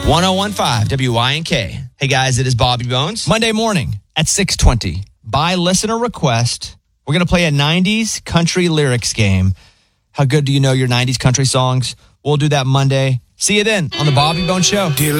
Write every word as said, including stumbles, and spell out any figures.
one oh one point five W Y N K. Hey guys, it is Bobby Bones. Monday morning at six twenty, by listener request, we're going to play a nineties country lyrics game. How good do you know your nineties country songs? We'll do that Monday. See you then on the Bobby Bones Show.